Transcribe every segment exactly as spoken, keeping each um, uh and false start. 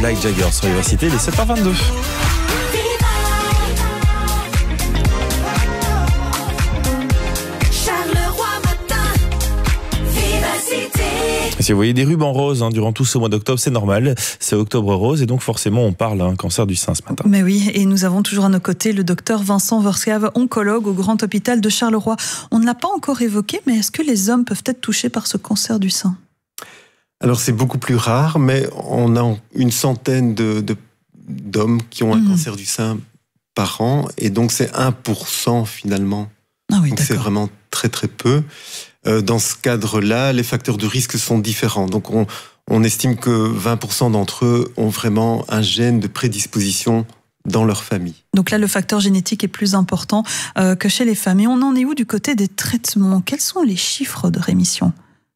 Like Jagger sur Vivacité, il est sept heures vingt-deux. Si vous voyez des rubans roses hein, durant tout ce mois d'octobre, c'est normal, c'est Octobre Rose et donc forcément on parle d'un cancer du sein ce matin. Mais oui, et nous avons toujours à nos côtés le docteur Vincent Verscave, oncologue au Grand Hôpital de Charleroi. On ne l'a pas encore évoqué, mais est-ce que les hommes peuvent être touchés par ce cancer du sein ? Alors c'est beaucoup plus rare, mais on a une centaine de, de, d'hommes qui ont un mmh. cancer du sein par an, et donc c'est un pour cent finalement. Ah oui, donc d'accord. C'est vraiment très très peu. Dans ce cadre-là, les facteurs de risque sont différents. Donc, on, on estime que vingt pour cent d'entre eux ont vraiment un gène de prédisposition dans leur famille. Donc là, le facteur génétique est plus important euh, que chez les femmes. Et on en est où du côté des traitements ? Quels sont les chiffres de rémission ?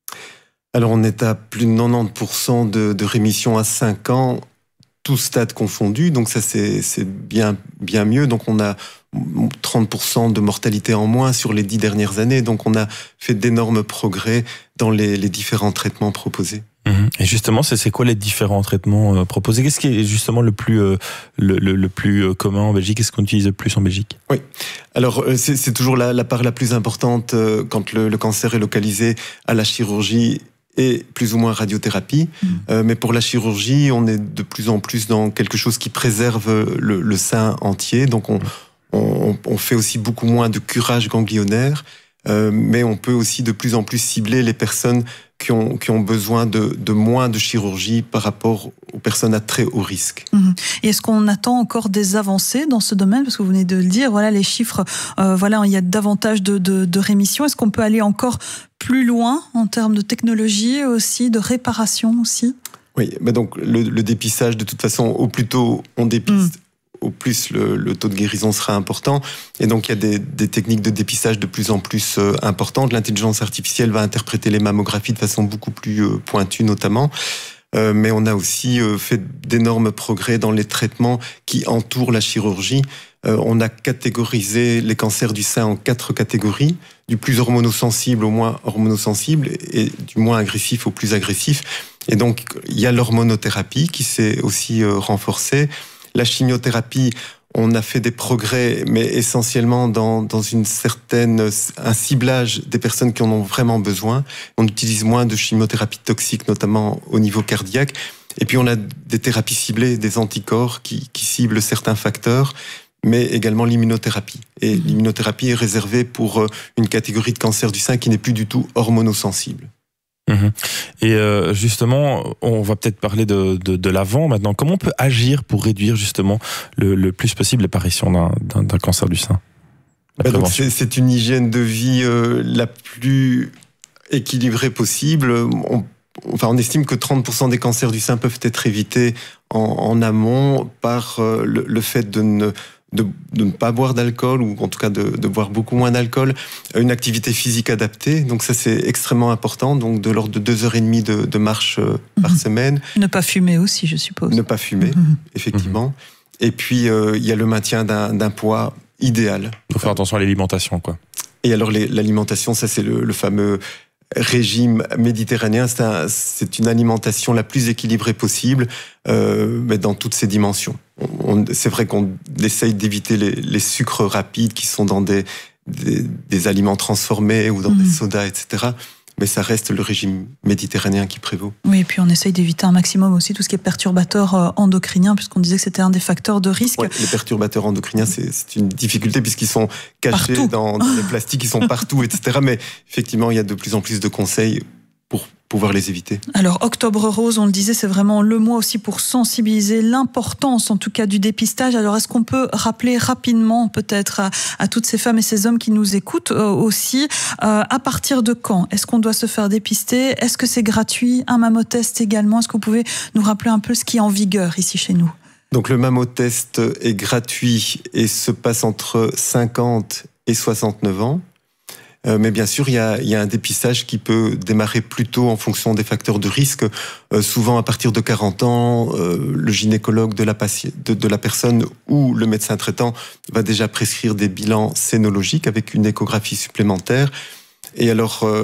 Alors, on est à plus de quatre-vingt-dix pour cent de, de rémission à cinq ans, tous stades confondus. Donc ça, c'est, c'est bien, bien mieux. Donc on a trente pour cent de mortalité en moins sur les dix dernières années. Donc on a fait d'énormes progrès dans les, les différents traitements proposés. Mmh. Et justement, c'est, c'est quoi les différents traitements euh, proposés ? Qu'est-ce qui est justement le plus, euh, le, le, le plus commun en Belgique ? Qu'est-ce qu'on utilise le plus en Belgique ? Oui, alors c'est, c'est toujours la, la part la plus importante euh, quand le, le cancer est localisé à la chirurgie et plus ou moins radiothérapie. Mmh. Euh, mais pour la chirurgie, on est de plus en plus dans quelque chose qui préserve le, le sein entier. Donc on, on, on fait aussi beaucoup moins de curage ganglionnaire, euh, mais on peut aussi de plus en plus cibler les personnes qui ont, qui ont besoin de, de moins de chirurgie par rapport aux personnes à très haut risque. Mmh. Et est-ce qu'on attend encore des avancées dans ce domaine ? Parce que vous venez de le dire, voilà, les chiffres, euh, voilà, il y a davantage de, de, de rémission. Est-ce qu'on peut aller encore plus loin en termes de technologie aussi, de réparation aussi ? Oui, mais donc le, le dépistage, de toute façon, au plus tôt on dépiste, mmh. au plus le, le taux de guérison sera important. Et donc, il y a des, des techniques de dépistage de plus en plus euh, importantes. L'intelligence artificielle va interpréter les mammographies de façon beaucoup plus euh, pointue, notamment. Euh, mais on a aussi euh, fait d'énormes progrès dans les traitements qui entourent la chirurgie. Euh, on a catégorisé les cancers du sein en quatre catégories, du plus hormonosensible au moins hormonosensible et du moins agressif au plus agressif. Et donc, il y a l'hormonothérapie qui s'est aussi euh, renforcée. La chimiothérapie, on a fait des progrès, mais essentiellement dans, dans une certaine, un ciblage des personnes qui en ont vraiment besoin. On utilise moins de chimiothérapie toxique, notamment au niveau cardiaque. Et puis on a des thérapies ciblées, des anticorps qui, qui ciblent certains facteurs, mais également l'immunothérapie. Et l'immunothérapie est réservée pour une catégorie de cancer du sein qui n'est plus du tout hormonosensible. Mmh. Et euh, justement, on va peut-être parler de, de, de l'avant maintenant. Comment on peut agir pour réduire justement le, le plus possible l'apparition d'un, d'un, d'un cancer du sein ? Bah donc c'est, c'est une hygiène de vie euh, la plus équilibrée possible. On, enfin, on estime que trente pour cent des cancers du sein peuvent être évités en, en amont par euh, le, le fait de ne De, de ne pas boire d'alcool, ou en tout cas de, de boire beaucoup moins d'alcool, une activité physique adaptée, donc ça c'est extrêmement important, donc de l'ordre de deux heures et demie de, de marche mmh. par semaine. Ne pas fumer aussi, je suppose. Ne pas fumer, mmh. effectivement. Mmh. Et puis euh, il y a le maintien d'un, d'un poids idéal. Il faut faire attention à l'alimentation, quoi. Et alors les, l'alimentation, ça c'est le, le fameux régime méditerranéen, c'est, un, c'est une alimentation la plus équilibrée possible, euh, mais dans toutes ses dimensions. On, on, c'est vrai qu'on essaye d'éviter les, les sucres rapides qui sont dans des, des, des aliments transformés ou dans mmh. des sodas, et cetera. Mais ça reste le régime méditerranéen qui prévaut. Oui, et puis on essaye d'éviter un maximum aussi tout ce qui est perturbateurs endocriniens, puisqu'on disait que c'était un des facteurs de risque. Ouais, les perturbateurs endocriniens, c'est, c'est une difficulté puisqu'ils sont cachés dans, dans les plastiques, ils sont partout, et cetera. Mais effectivement, il y a de plus en plus de conseils pour pouvoir les éviter. Alors, Octobre Rose, on le disait, c'est vraiment le mois aussi pour sensibiliser l'importance, en tout cas, du dépistage. Alors, est-ce qu'on peut rappeler rapidement, peut-être, à, à toutes ces femmes et ces hommes qui nous écoutent euh, aussi, euh, à partir de quand est-ce qu'on doit se faire dépister ? Est-ce que c'est gratuit ? Un mammotest également ? Est-ce que vous pouvez nous rappeler un peu ce qui est en vigueur ici chez nous ? Donc, le mammotest est gratuit et se passe entre cinquante et soixante-neuf ans. Mais bien sûr, il y a, il y a un dépistage qui peut démarrer plus tôt en fonction des facteurs de risque. Euh, souvent, à partir de quarante ans, euh, le gynécologue de la, patient, de, de la personne ou le médecin traitant va déjà prescrire des bilans sénologiques avec une échographie supplémentaire. Et alors, euh,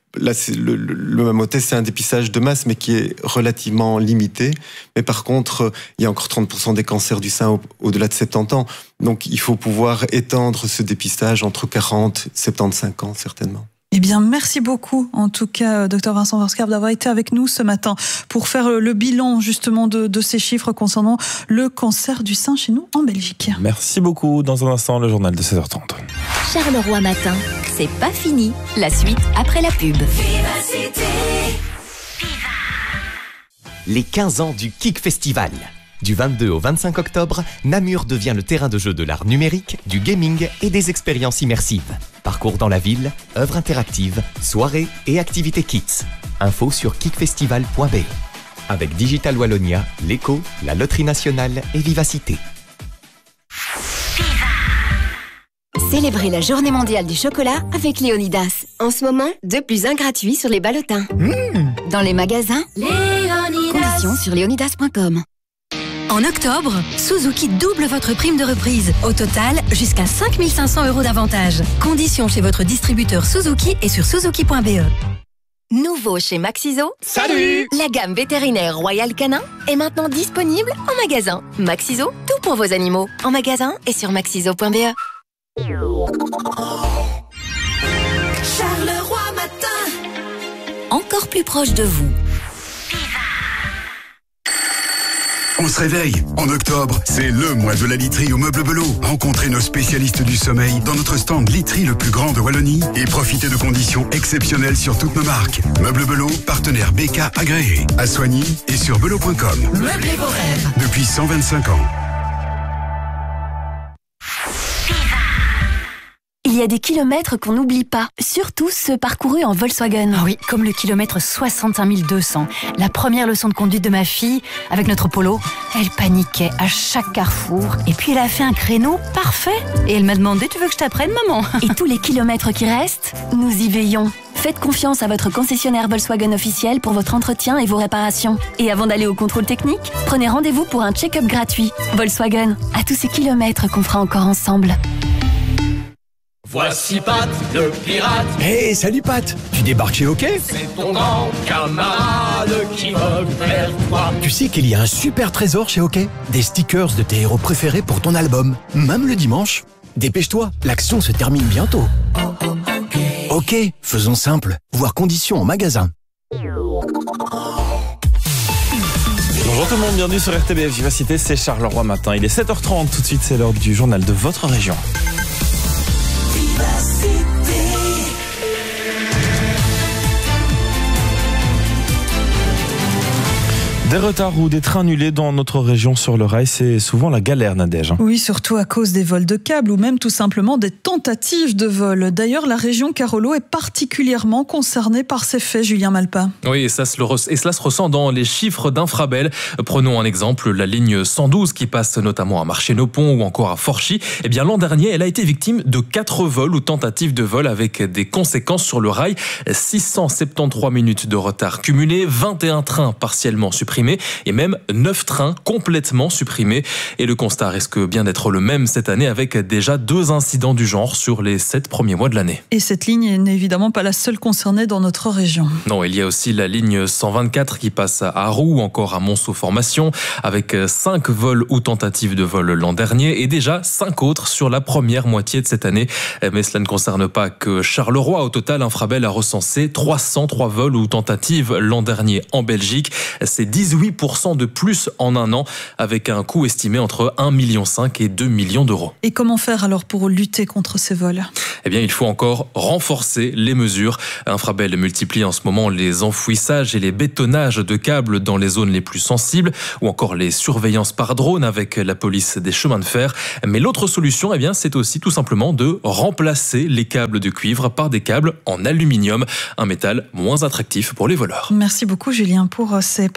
là, c'est le, le, le mammo-test, c'est un dépistage de masse, mais qui est relativement limité. Mais par contre, il y a encore trente pour cent des cancers du sein au, au-delà de soixante-dix ans. Donc, il faut pouvoir étendre ce dépistage entre quarante et soixante-quinze ans, certainement. Eh bien, merci beaucoup, en tout cas, docteur Vincent Verschaerp, d'avoir été avec nous ce matin pour faire le bilan, justement, de, de ces chiffres concernant le cancer du sein chez nous en Belgique. Merci beaucoup. Dans un instant, le journal de seize heures trente. Charleroi Matin, c'est pas fini. La suite après la pub. Les quinze ans du Kik Festival. Du vingt-deux au vingt-cinq octobre, Namur devient le terrain de jeu de l'art numérique, du gaming et des expériences immersives. Parcours dans la ville, œuvres interactives, soirées et activités kids. Info sur kikfestival point b e. Avec Digital Wallonia, l'Eco, la Loterie Nationale et Vivacité. Célébrez la journée mondiale du chocolat avec Léonidas. En ce moment, deux plus un gratuit sur les ballotins. Mmh. Dans les magasins, Léonidas. Conditions sur léonidas point com. En octobre, Suzuki double votre prime de reprise. Au total, jusqu'à cinq mille cinq cents euros d'avantage. Conditions chez votre distributeur Suzuki et sur suzuki point b e. Nouveau chez Maxiso. Salut! La gamme vétérinaire Royal Canin est maintenant disponible en magasin. Maxiso, tout pour vos animaux. En magasin et sur maxiso point b e. Charleroi Matin. Encore plus proche de vous. On se réveille. En octobre, c'est le mois de la literie au Meuble Belot. Rencontrez nos spécialistes du sommeil dans notre stand literie le plus grand de Wallonie et profitez de conditions exceptionnelles sur toutes nos marques. Meuble Belot, partenaire B K agréé. À Soigny et sur belot point com. Meublez vos rêves. Depuis cent vingt-cinq ans. Il y a des kilomètres qu'on n'oublie pas, surtout ceux parcourus en Volkswagen. Ah oui, comme le kilomètre soixante-et-un mille deux cents. La première leçon de conduite de ma fille, avec notre Polo, elle paniquait à chaque carrefour. Et puis elle a fait un créneau parfait. Et elle m'a demandé, tu veux que je t'apprenne, maman? Et tous les kilomètres qui restent, nous y veillons. Faites confiance à votre concessionnaire Volkswagen officiel pour votre entretien et vos réparations. Et avant d'aller au contrôle technique, prenez rendez-vous pour un check-up gratuit. Volkswagen, à tous ces kilomètres qu'on fera encore ensemble. Voici Pat, le pirate. Hé, hey, salut Pat. Tu débarques chez OK? C'est ton grand camarade qui vogue vers toi. Tu sais qu'il y a un super trésor chez OK? Des stickers de tes héros préférés pour ton album, même le dimanche. Dépêche-toi, l'action se termine bientôt. Oh, oh, OK. OK, faisons simple. Voir conditions en magasin. Bonjour tout le monde, bienvenue sur R T B F Vivacité, c'est Charleroi Matin. Il est sept heures trente, tout de suite c'est l'heure du journal de votre région. Des retards ou des trains annulés dans notre région sur le rail, c'est souvent la galère, Nadège. Oui, surtout à cause des vols de câbles ou même tout simplement des tentatives de vol. D'ailleurs, la région Carolo est particulièrement concernée par ces faits, Julien Malpa. Oui, et, ça se le re... et cela se ressent dans les chiffres d'Infrabel. Prenons un exemple, la ligne cent douze qui passe notamment à Marché-Nopont ou encore à Forchy. Eh bien, l'an dernier, elle a été victime de quatre vols ou tentatives de vol avec des conséquences sur le rail. six cent soixante-treize minutes de retard cumulés, vingt et un trains partiellement supprimés et même neuf trains complètement supprimés. Et le constat risque bien d'être le même cette année avec déjà deux incidents du genre sur les sept premiers mois de l'année. Et cette ligne n'est évidemment pas la seule concernée dans notre région. Non, il y a aussi la ligne cent vingt-quatre qui passe à Roux ou encore à Mons-aux-Formations avec cinq vols ou tentatives de vol l'an dernier et déjà cinq autres sur la première moitié de cette année. Mais cela ne concerne pas que Charleroi. Au total, Infrabel a recensé trois cent trois vols ou tentatives l'an dernier en Belgique. C'est dix-huit pour cent de plus en un an, avec un coût estimé entre un virgule cinq million et deux millions d'euros. Et comment faire alors pour lutter contre ces vols ? Eh bien, il faut encore renforcer les mesures. Infrabel multiplie en ce moment les enfouissages et les bétonnages de câbles dans les zones les plus sensibles, ou encore les surveillances par drone avec la police des chemins de fer. Mais l'autre solution, eh bien, c'est aussi tout simplement de remplacer les câbles de cuivre par des câbles en aluminium, un métal moins attractif pour les voleurs. Merci beaucoup, Julien, pour ces précisions.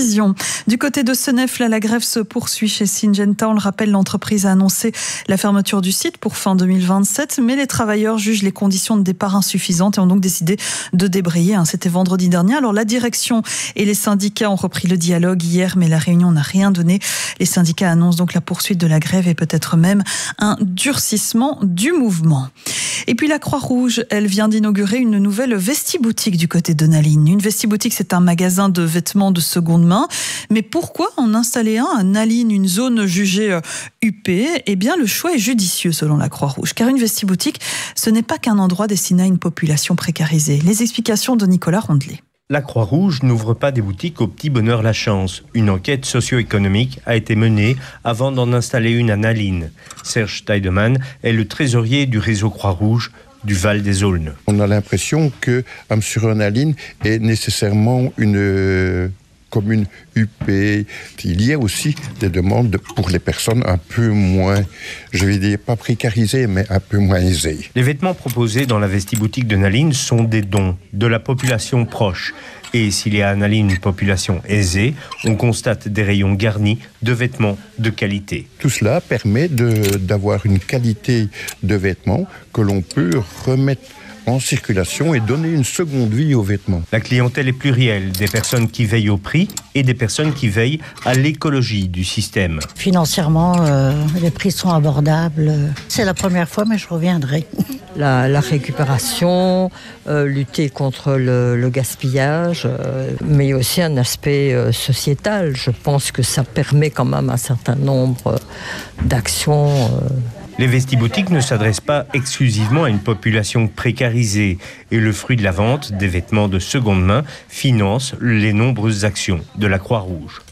précisions. Du côté de Senef, là, la grève se poursuit chez Syngenta. On le rappelle, l'entreprise a annoncé la fermeture du site pour fin deux mille vingt-sept, mais les travailleurs jugent les conditions de départ insuffisantes et ont donc décidé de débrayer. C'était vendredi dernier. Alors la direction et les syndicats ont repris le dialogue hier, mais la réunion n'a rien donné. Les syndicats annoncent donc la poursuite de la grève et peut-être même un durcissement du mouvement. Et puis la Croix-Rouge, elle vient d'inaugurer une nouvelle vestiboutique du côté de Naline. Une vestiboutique, c'est un magasin de vêtements de seconde main. Mais pourquoi en installer un à Naline, une zone jugée huppée ? Eh bien, le choix est judicieux selon la Croix-Rouge. Car une vestiboutique, ce n'est pas qu'un endroit destiné à une population précarisée. Les explications de Nicolas Rondelet. La Croix-Rouge n'ouvre pas des boutiques au petit bonheur la chance. Une enquête socio-économique a été menée avant d'en installer une à Naline. Serge Teidemann est le trésorier du réseau Croix-Rouge du Val des Aulnes. On a l'impression que Amsur-Naline est nécessairement une commune huppée. Il y a aussi des demandes pour les personnes un peu moins, je vais dire pas précarisées, mais un peu moins aisées. Les vêtements proposés dans la vestiboutique de Naline sont des dons de la population proche. Et s'il y a à Naline une population aisée, on constate des rayons garnis de vêtements de qualité. Tout cela permet de, d'avoir une qualité de vêtements que l'on peut remettre en circulation et donner une seconde vie aux vêtements. La clientèle est plurielle, des personnes qui veillent au prix et des personnes qui veillent à l'écologie du système. Financièrement, euh, les prix sont abordables. C'est la première fois, mais je reviendrai. La, la récupération, euh, lutter contre le, le gaspillage, euh, mais aussi un aspect euh, sociétal. Je pense que ça permet quand même un certain nombre d'actions. Euh, Les vestiboutiques ne s'adressent pas exclusivement à une population précarisée et le fruit de la vente des vêtements de seconde main finance les nombreuses actions de la Croix-Rouge.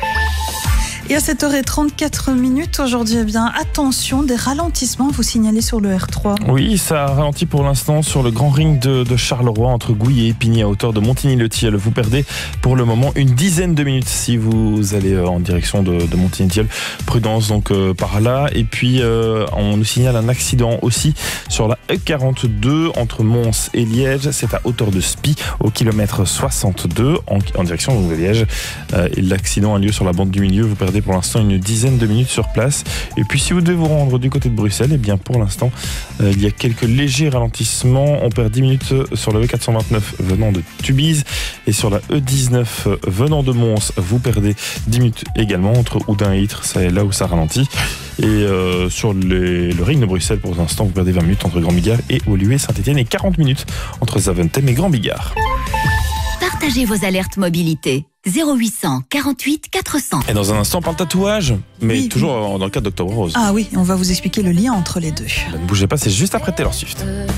Et à sept heures trente-quatre minutes aujourd'hui, eh bien, attention, des ralentissements, vous signalez sur le R trois. Oui, ça ralentit pour l'instant sur le grand ring de, de Charleroi, entre Gouy et Épinay, à hauteur de Montigny-le-Tilleul. Vous perdez pour le moment une dizaine de minutes si vous allez euh, en direction de, de Montigny-le-Tilleul. Prudence donc euh, par là. Et puis, euh, on nous signale un accident aussi sur la E quarante-deux entre Mons et Liège. C'est à hauteur de Spie, au kilomètre soixante-deux, en, en direction de Liège. Euh, et l'accident a lieu sur la bande du milieu. Vous perdez pour l'instant une dizaine de minutes sur place. Et puis si vous devez vous rendre du côté de Bruxelles, eh bien pour l'instant euh, il y a quelques légers ralentissements. On perd dix minutes sur la E quatre cent vingt-neuf venant de Tubize et sur la E dix-neuf venant de Mons, vous perdez dix minutes également entre Oudin et Ytre, c'est là où ça ralentit. Et euh, sur les, le ring de Bruxelles pour l'instant vous perdez vingt minutes entre Grand Bigard et Woluwe Saint-Étienne et quarante minutes entre Zaventem et Grand Bigard. Partagez vos alertes mobilité. zéro huit cent quarante-huit quatre cents. Et dans un instant, on parle de tatouage, mais oui, toujours oui. dans le cadre d'Octobre Rose. Ah oui, on va vous expliquer le lien entre les deux. Ne bougez pas, c'est juste après Taylor Swift.